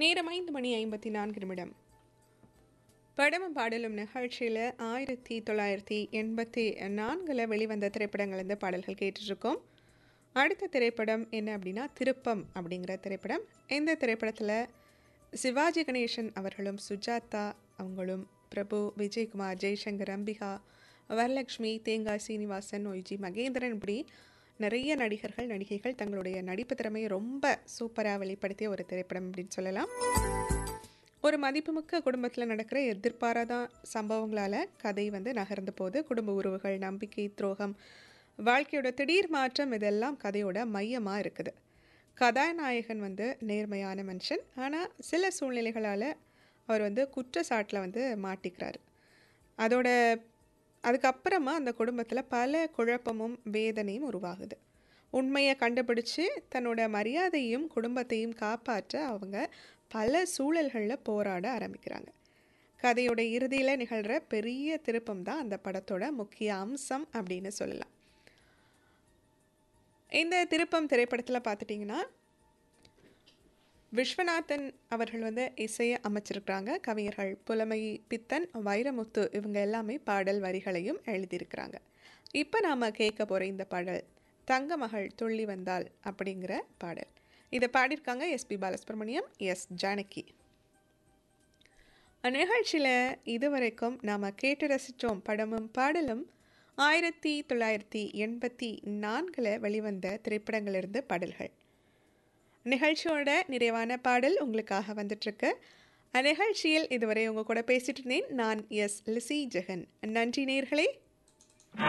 நேரம் 5:54. படமும் பாடலும் நிகழ்ச்சியில் 1984 வெளிவந்த திரைப்படங்கள்லேருந்து பாடல்கள் கேட்டுட்ருக்கோம். அடுத்த திரைப்படம் என்ன அப்படின்னா திருப்பம் அப்படிங்கிற திரைப்படம். இந்த திரைப்படத்தில் சிவாஜி கணேசன் அவர்களும் சுஜாதா அவங்களும் பிரபு, விஜயகுமார், ஜெய்சங்கர், அம்பிகா, வரலட்சுமி, தேங்காய் சீனிவாசன், ஒய்ஜி மகேந்திரன் இப்படி நிறைய நடிகர்கள் நடிகைகள் தங்களுடைய நடிப்பு திறமையை ரொம்ப சூப்பராக வெளிப்படுத்திய ஒரு திரைப்படம் அப்படின்னு சொல்லலாம். ஒரு மதிப்புமிக்க குடும்பத்தில் நடக்கிற எதிர்பாராத சம்பவங்களால் கதை நகர்ந்து போகுது. குடும்ப உறவுகள், நம்பிக்கை, துரோகம், வாழ்க்கையோட திடீர் மாற்றம் இதெல்லாம் கதையோட மையமாக இருக்குது. கதாநாயகன் நேர்மையான மனுஷன். ஆனால் சில சூழ்நிலைகளால் அவர் குற்றச்சாட்டில் மாட்டிக்கிறார். அதுக்கப்புறமா அந்த குடும்பத்தில் பல குழப்பமும் வேதனையும் உருவாகுது. உண்மையை கண்டுபிடிச்சு தன்னோட மரியாதையும் குடும்பத்தையும் காப்பாற்ற அவங்க பல சூழல்களில் போராட ஆரம்பிக்கிறாங்க. கதையோட இறுதியில் நிகழ்கிற பெரிய திருப்பம் தான் அந்த படத்தோட முக்கிய அம்சம் அப்படின்னு சொல்லலாம். இந்த திருப்பம் திரைப்படத்தில் பார்த்துட்டிங்கன்னா விஸ்வநாதன் அவர்கள் இசையை அமைச்சிருக்கிறாங்க. கவிஞர்கள் புலமை பித்தன், வைரமுத்து இவங்க எல்லாமே பாடல் வரிகளையும் எழுதியிருக்கிறாங்க. இப்போ நாம் கேட்க போகிற இந்த பாடல் தங்க மகள் துள்ளி வந்தாள் அப்படிங்கிற பாடல். இதை பாடியிருக்காங்க எஸ்பி பாலசுப்ரமணியம், எஸ் ஜானகி. நிகழ்ச்சியில் இதுவரைக்கும் நாம் கேட்டு ரசித்தோம் படமும் பாடலும் 1984 வெளிவந்த திரைப்படங்களிலிருந்து பாடல்கள். நிகழ்ச்சியோட நிறைவான பாடல் உங்களுக்காக வந்துட்டுருக்கு. நிகழ்ச்சியில் இதுவரை உங்கள் கூட பேசிட்டு இருந்தேன் நான் எஸ் லிசி ஜெகன். நன்றி நேயர்களே.